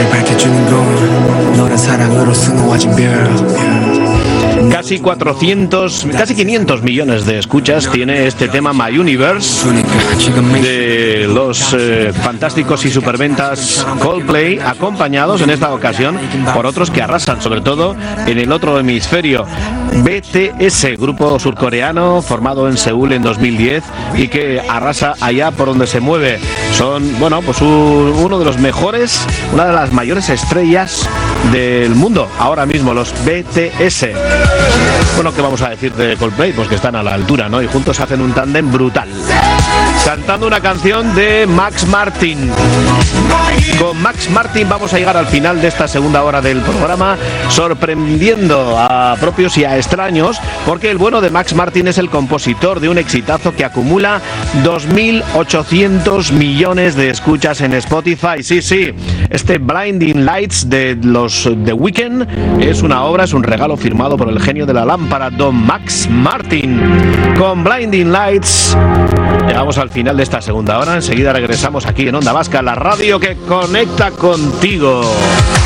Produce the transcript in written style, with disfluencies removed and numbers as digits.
Casi 500 millones de escuchas tiene este tema My Universe de los fantásticos y superventas Coldplay, acompañados en esta ocasión por otros que arrasan, sobre todo en el otro hemisferio. BTS, grupo surcoreano formado en Seúl en 2010 y que arrasa allá por donde se mueve. Son, bueno, pues uno de los mejores, una de las mayores estrellas del mundo ahora mismo, los BTS. Bueno, ¿qué vamos a decir de Coldplay? Pues que están a la altura, ¿no? Y juntos hacen un tándem brutal, cantando una canción de Max Martin. Con Max Martin vamos a llegar al final de esta segunda hora del programa, sorprendiendo a propios y a extraños, porque el bueno de Max Martin es el compositor de un exitazo que acumula 2.800 millones de escuchas en Spotify. Sí, este Blinding Lights de los The Weeknd es una obra, es un regalo firmado por el genio de la lámpara, don Max Martin. Con Blinding Lights llegamos al final de esta segunda hora. Enseguida regresamos aquí en Onda Vasca, la radio que conecta contigo.